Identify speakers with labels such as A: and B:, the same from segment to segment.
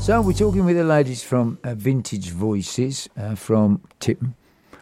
A: So we're talking with the ladies from Vintage Voices from Tippen.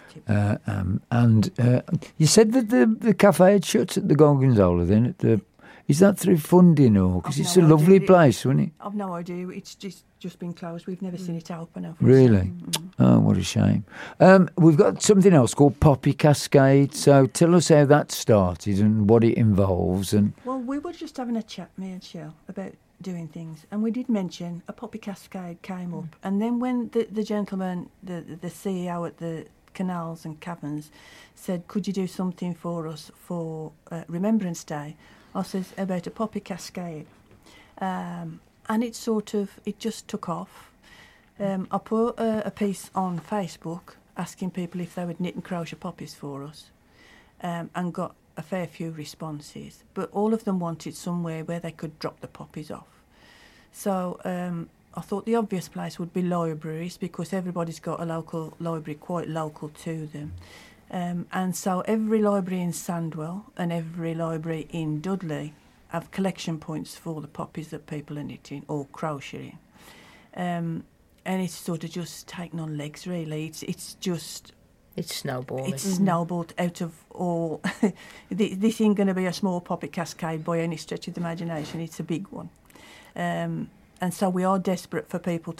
A: And you said that the cafe had shut at the Gorgonzola then. Is that through funding or? Because it's a lovely place, isn't it?
B: I've no idea. It's just been closed. We've never seen it open.
A: Really? Oh, what a shame. We've got something else called Poppy Cascade. So tell us how that started and what it involves.
B: Well, we were just having a chat, me and Shell, about doing things, and we did mention a Poppy Cascade came up, and then when the gentleman, the CEO at the Canals and Caverns, said, "Could you do something for us for Remembrance Day?" I says about a Poppy Cascade, and it just took off. I put a piece on Facebook asking people if they would knit and crochet poppies for us, and got a fair few responses, but all of them wanted somewhere where they could drop the poppies off. So I thought the obvious place would be libraries, because everybody's got a local library quite local to them. And so every library in Sandwell and every library in Dudley have collection points for the poppies that people are knitting or crocheting. And it's sort of just taken on legs, really.
C: It's snowballing.
B: It's snowballed out of all. This ain't going to be a small poppy cascade by any stretch of the imagination. It's a big one. And so we are desperate for people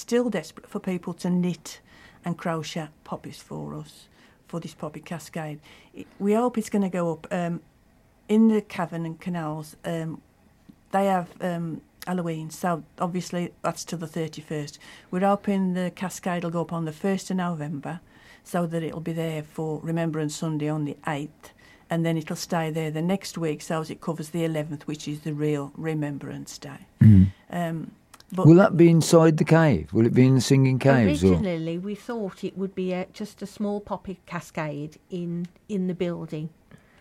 B: to knit and crochet poppies for us for this poppy cascade. We hope it's going to go up. In the Cavern and Canals, they have Halloween, so obviously that's till the 31st. We're hoping the cascade will go up on the 1st of November, so that it'll be there for Remembrance Sunday on the 8th, and then it'll stay there the next week, so as it covers the 11th, which is the real Remembrance Day. But
A: will that be inside the cave? Will it be in the Singing Caves?
D: Originally, we thought it would be just a small poppy cascade in the building,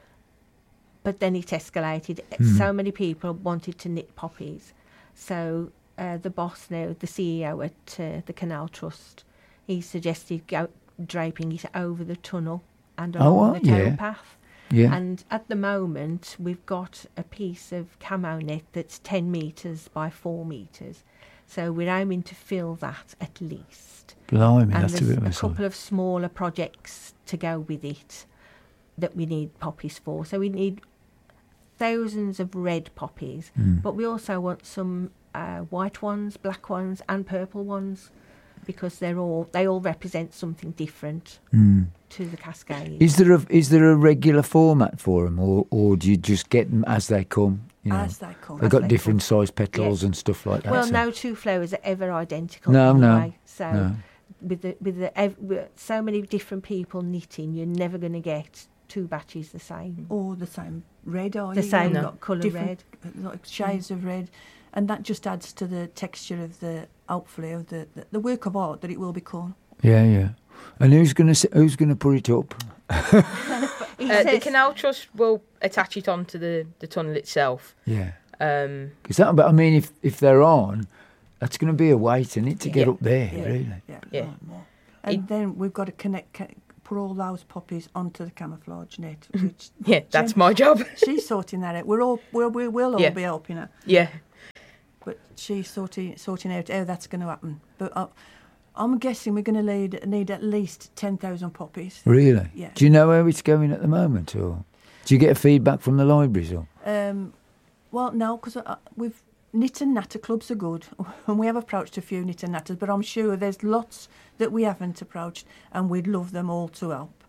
D: but then it escalated. So many people wanted to knit poppies, so the boss now, the CEO at the Canal Trust, he suggested draping it over the tunnel and along the towpath.
A: Yeah.
D: And at the moment, we've got a piece of camo net that's 10 metres by 4 metres. So we're aiming to fill that at least.
A: Blimey,
D: and
A: that's
D: there's
A: a bit
D: a couple of smaller projects to go with it that we need poppies for. So we need thousands of red poppies, but we also want some white ones, black ones and purple ones, because they all represent something different to the cascade.
A: Is there a regular format for them, or do you just get them as they come? You know,
B: as they come.
A: They've got different size petals and stuff like that.
D: Well,
A: so.
D: no two flowers are ever identical.
A: No,
D: anyway.
A: no.
D: So
A: no.
D: with so many different people knitting, you're never going to get two batches the same.
B: Or the same red, or
D: the same colour red,
B: like shades of red, and that just adds to the texture of hopefully of the work of art that it will become.
A: Yeah. And who's going to put it up?
C: The Canal Trust will attach it onto the tunnel itself.
A: Yeah. Because I mean, if they're on, that's going to be a weight, isn't it, to get up there, really?
B: Yeah. And then we've got to put all those poppies onto the camouflage net. Which
C: that's my job.
B: She's sorting that out. We'll all be helping her.
C: Yeah.
B: But she's sorting out how that's going to happen. But I'm guessing we're going to need at least 10,000 poppies.
A: Really?
B: Yeah.
A: Do you know where it's going at the moment, or do you get a feedback from the libraries? Or?
B: Well, no, because we've knit and natter clubs are good, and we have approached a few knit and natters, but I'm sure there's lots that we haven't approached, and we'd love them all to help.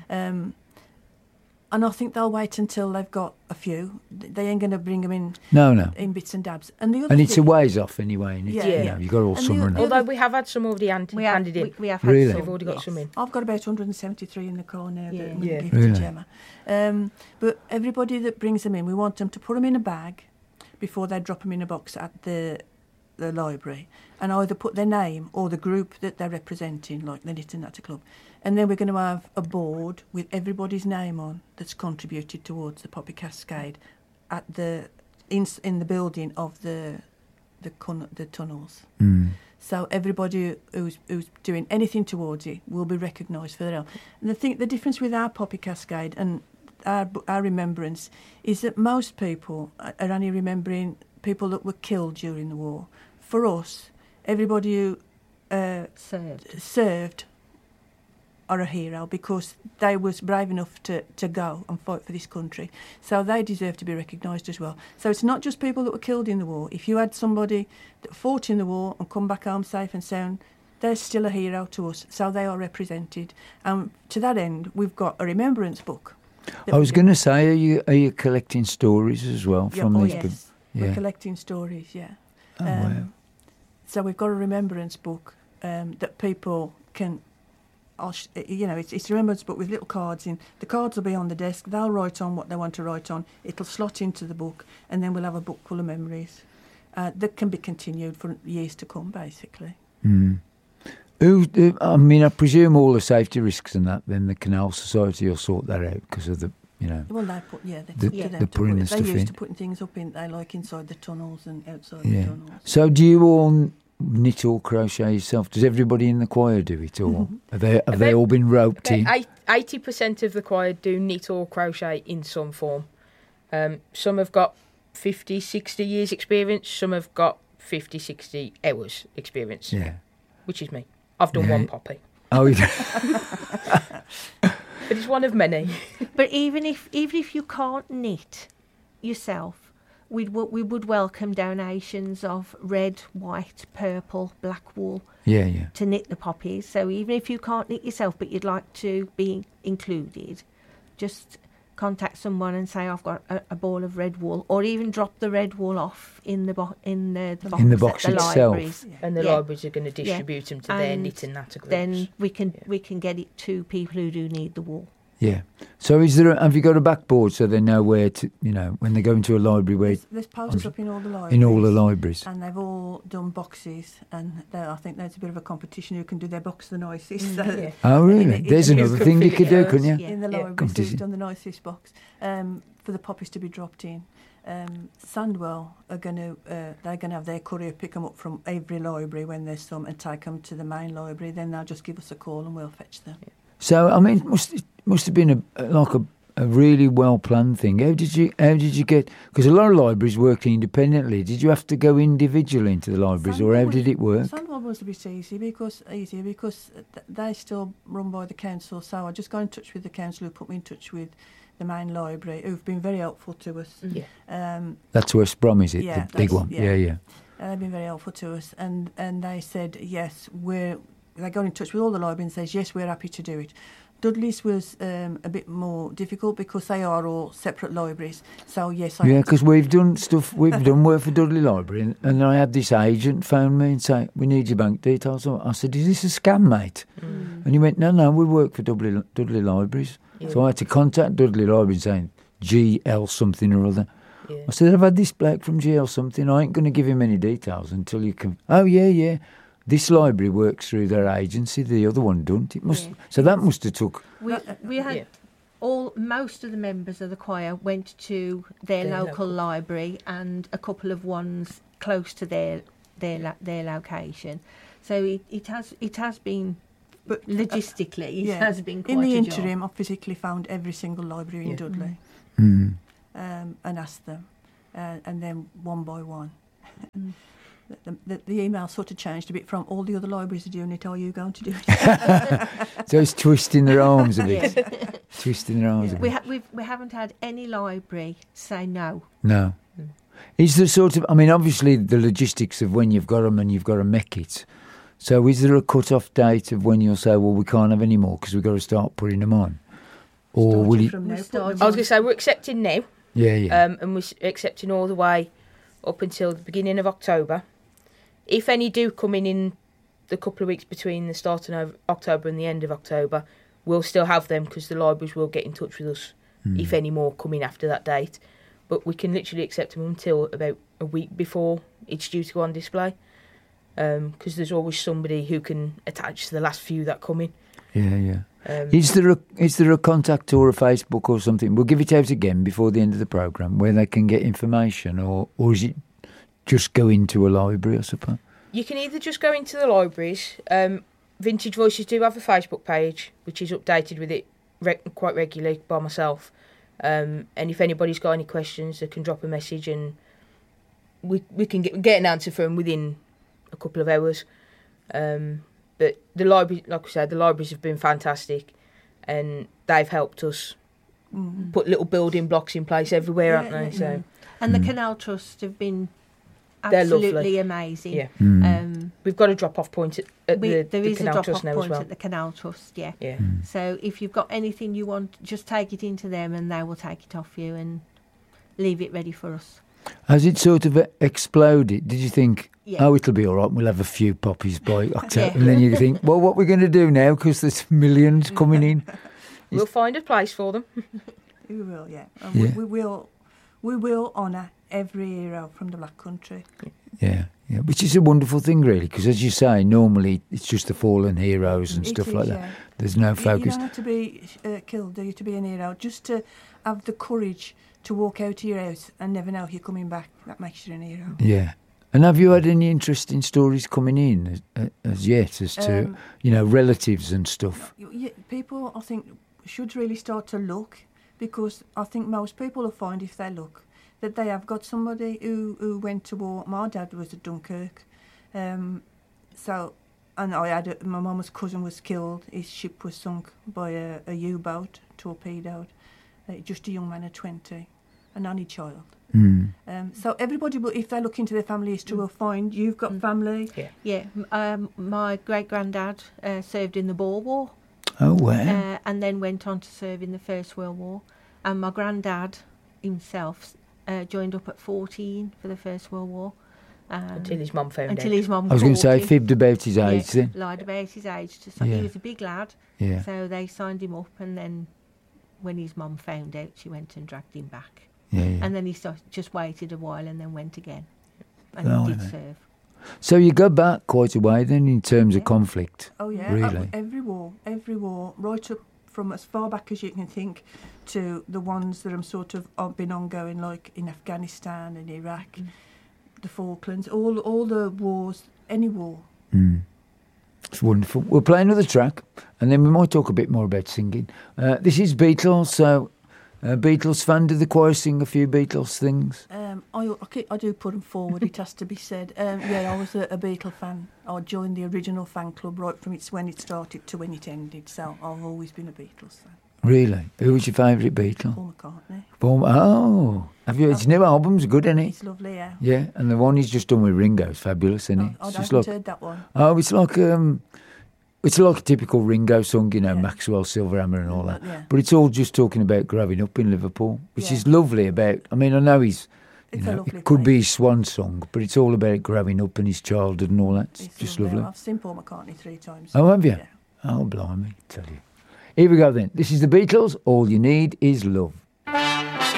B: And I think they'll wait until they've got a few. They ain't going to bring them in.
A: No.
B: In bits and dabs. And
A: it's a ways off anyway. And you've got all summer.
C: Although we have had some already handed in.
D: We have had
A: really?
D: some.
C: We've already got some in.
B: I've got about 173 in the car now that I'm going to give
A: really?
B: to Gemma. But everybody that brings them in, we want them to put them in a bag before they drop them in a box at the library, and either put their name or the group that they're representing, like the Knit and Natter Club. And then we're going to have a board with everybody's name on that's contributed towards the Poppy Cascade at in the building of the tunnels. So everybody who's doing anything towards it will be recognised for their help. And the difference with our Poppy Cascade and our remembrance is that most people are only remembering people that were killed during the war. For us, everybody who
D: served.
B: are a hero because they was brave enough to go and fight for this country. So they deserve to be recognised as well. So it's not just people that were killed in the war. If you had somebody that fought in the war and come back home safe and sound, they're still a hero to us. So they are represented. And to that end, we've got a remembrance book.
A: I was going to say, are you collecting stories as well from these people?
B: Yes, we're collecting stories, yeah.
A: Oh, wow.
B: So we've got a remembrance book that people can... it's a remembrance book with little cards in. The cards will be on the desk. They'll write on what they want to write on. It'll slot into the book, and then we'll have a book full of memories that can be continued for years to come, basically.
A: Mm. I presume all the safety risks and that, then the Canal Society will sort that out because of the,
B: Well, they put,
A: they're putting the stuff in.
B: They used to putting things up in, inside the tunnels and outside the tunnels.
A: So do you all knit or crochet yourself? Does everybody in the choir do it, or have they all been roped in?
C: 80% of the choir do knit or crochet in some form. Some have got 50, 60 years experience. Some have got 50, 60 hours experience.
A: Yeah,
C: which is me. I've done one poppy.
A: Oh, yeah.
C: But it's one of many.
D: But even if you can't knit yourself, we would welcome donations of red, white, purple, black wool to knit the poppies. So even if you can't knit yourself but you'd like to be included, just contact someone and say, I've got a ball of red wool, or even drop the red wool off in the box
A: box
D: at the
A: itself.
D: Libraries.
C: And the libraries are going to distribute them to their knitting that groups.
D: Then we can get it to people who do need the wool.
A: Yeah. So have you got a backboard so they know where to, when they go into a library where...
B: There's posters up in all the libraries.
A: In all the libraries.
B: And they've all done boxes, and I think there's a bit of a competition who can do their box the nicest.
A: Oh, really? There's another thing you could do, couldn't you?
B: In the libraries, who's done the nicest box for the poppies to be dropped in. Sandwell are they're going to have their courier pick them up from every library when there's some and take them to the main library. Then they'll just give us a call and we'll fetch them. Yeah.
A: So, it must have been a really well-planned thing. How did you get... Because a lot of libraries work independently. Did you have to go individually into the libraries, or how did it work?
B: Sandwell was a bit easier because they still run by the council. So I just got in touch with the council who put me in touch with the main library, who've been very helpful to us.
C: Yeah.
A: That's West Brom, is it?
B: Yeah,
A: the big one. Yeah.
B: They've been very helpful to us, and they said yes. They got in touch with all the libraries and says yes, we're happy to do it. Dudley's was a bit more difficult because they are all separate libraries. So yes,
A: because we've done work for Dudley Library, and I had this agent phone me and say, we need your bank details. I said, is this a scam, mate? And he went, no, we work for Dudley Libraries. Yeah. So I had to contact Dudley Library saying GL something or other. Yeah. I said, I've had this bloke from GL something. I ain't going to give him any details until you can... Oh, yeah. This library works through their agency. The other one don't. It must. Yeah. So that must have took...
D: We had most of the members of the choir went to their local library, and a couple of ones close to their location. So it has been... But logistically, it has been quite
B: in the
D: a
B: interim,
D: job.
B: I physically found every single library in Dudley and asked them, and then one by one. The email sort of changed a bit from all the other libraries are doing it, are you going to do it?
A: So it's twisting their arms a bit. Twisting their arms a bit.
D: We haven't had any library say no.
A: No. Is there sort of... obviously the logistics of when you've got them and you've got to make it. So is there a cut-off date of when you'll say, well, we can't have any more because we've got to start putting them on? Or will you...
C: I was going to say, we're accepting now.
A: Yeah.
C: And we're accepting all the way up until the beginning of October. If any do come in the couple of weeks between the start of October and the end of October, we'll still have them because the libraries will get in touch with us if any more come in after that date. But we can literally accept them until about a week before it's due to go on display. Because there's always somebody who can attach to the last few that come in.
A: Yeah. Is there a contact or a Facebook or something? We'll give it out again before the end of the programme where they can get information, or is it just go into a library, I suppose?
C: You can either just go into the libraries. Vintage Voices do have a Facebook page, which is updated with it quite regularly by myself. And if anybody's got any questions, they can drop a message and we can get an answer for them within a couple of hours. But the library, like I said, the libraries have been fantastic, and they've helped us put little building blocks in place everywhere, haven't they? So,
D: and the Canal Trust have been
C: they're
D: absolutely
C: lovely.
D: amazing.
C: Yeah. We've got a drop-off point at
D: There
C: the
D: is a
C: Canal
D: drop-off
C: Trust now
D: point
C: as well.
D: at the Canal Trust, yeah.
C: Yeah.
D: So if you've got anything you want, just take it into them and they will take it off you and leave it ready for us.
A: Has it sort of exploded? Did you think,
D: Yeah.
A: oh, it'll be all right, we'll have a few poppies by October?
D: Yeah.
A: And then you think, well, what we're going to do now, because there's millions coming in?
C: We'll find a place for them.
B: We will, yeah.
A: Yeah.
B: We will honour every hero from the Black Country.
A: Yeah, which is a wonderful thing, really, because as you say, normally it's just the fallen heroes and
B: It
A: stuff
B: is,
A: like that.
B: yeah.
A: There's no
B: You
A: focus.
B: don't have to be killed, do you, to be an hero? Just to have the courage to walk out of your house and never know if you're coming back. That makes you an hero.
A: Yeah. And have you had any interesting stories coming in as yet, as to, relatives and stuff?
B: People, I think, should really start to look, because I think most people will find, if they look, that they have got somebody who went to war. My dad was at Dunkirk. And my mum's cousin was killed. His ship was sunk by a U-boat, torpedoed. Just a young man of 20, an only child. So everybody, if they look into their family history, will find you've got family.
D: Yeah. My great-granddad served in the Boer War.
A: Oh, wow.
D: And then went on to serve in the First World War. And my granddad himself joined up at 14 for the First World War.
C: Until his mum found out.
D: Until his mum
A: I was going to say,
D: caught him.
A: fibbed about his age
D: Yeah,
A: then.
D: lied about his age. So
A: Yeah.
D: he was a big lad.
A: Yeah.
D: So they signed him up, and then when his mum found out, she went and dragged him back.
A: Yeah.
D: And then he just waited a while and then went again. And
A: Oh,
D: he did
A: I know.
D: serve.
A: So you go back quite a way then in terms of
B: Yeah.
A: conflict.
B: Oh yeah,
A: Really?
B: every war, right up from as far back as you can think to the ones that have been ongoing, like in Afghanistan and Iraq, the Falklands, all the wars, any war.
A: It's wonderful. We'll play another track, and then we might talk a bit more about singing. This is Beatles, so Beatles fan. Did the choir sing a few Beatles things?
B: I do put them forward. It has to be said. I was a Beatle fan. I joined the original fan club right from when it started to when it ended. So I've always been a Beatles fan.
A: Really? Who was your favourite Beatle?
B: Paul McCartney.
A: Oh, have you? His new album's good, isn't it?
B: It's lovely, yeah.
A: Yeah, and the one he's just done with Ringo is fabulous, isn't it?
B: I
A: It's
B: haven't
A: just
B: heard that one.
A: Oh, it's like a typical Ringo song,
B: Yeah.
A: Maxwell Silverhammer and all that.
B: Yeah.
A: But it's all just talking about growing up in Liverpool, which
B: Yeah.
A: is lovely. I know he's,
B: It's a lovely
A: it could be
B: place.
A: his swan song, but it's all about growing up and his childhood and all that. It's just lovely.
B: I've seen Paul McCartney 3 times.
A: Oh, have you?
B: Yeah.
A: Oh, blimey, tell you. Here we go then. This is the Beatles. All you need is love.